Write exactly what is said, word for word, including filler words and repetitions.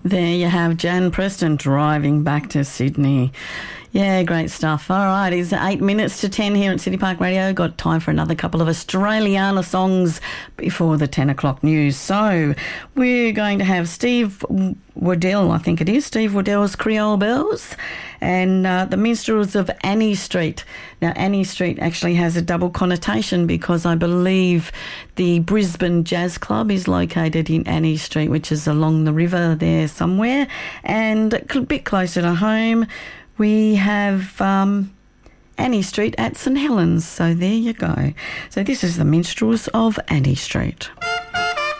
There you have Jan Preston driving back to Sydney. Yeah, great stuff. All right, it's eight minutes to ten here at City Park Radio. Got time for another couple of Australiana songs before the ten o'clock news. So we're going to have Steve Waddell, I think it is, Steve Waddell's Creole Bells, and uh, the Minstrels of Annie Street. Now, Annie Street actually has a double connotation because I believe the Brisbane Jazz Club is located in Annie Street, which is along the river there somewhere, and a bit closer to home. We have um, Annie Street at St Helens. So there you go. So this is the Minstrels of Annie Street.